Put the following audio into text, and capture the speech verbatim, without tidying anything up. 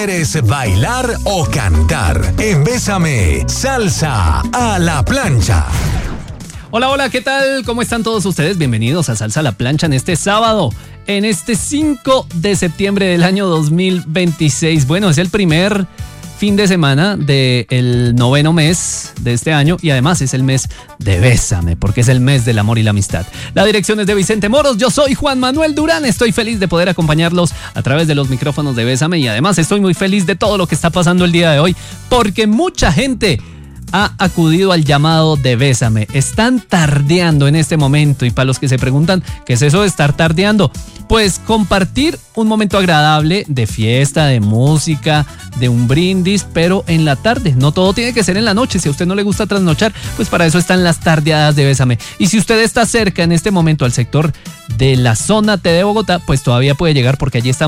¿Quieres bailar o cantar? En Bésame, salsa a la plancha. Hola, hola, ¿qué tal? ¿Cómo están todos ustedes? Bienvenidos a Salsa a la Plancha en este sábado, en este cinco de septiembre del año dos mil veintiséis. Bueno, es el primer fin de semana del noveno mes de este año y además es el mes de Bésame, porque es el mes del amor y la amistad. La dirección es de Vicente Moros, yo soy Juan Manuel Durán, estoy feliz de poder acompañarlos a través de los micrófonos de Bésame y además estoy muy feliz de todo lo que está pasando el día de hoy, porque mucha gente ha acudido al llamado de Bésame. Están tardeando en este momento y para los que se preguntan ¿qué es eso de estar tardeando? Pues compartir un momento agradable de fiesta, de música, de un brindis, pero en la tarde. No todo tiene que ser en la noche. Si a usted no le gusta trasnochar, pues para eso están las tardeadas de Bésame. Y si usted está cerca en este momento al sector de la zona T de Bogotá, pues todavía puede llegar porque allí estamos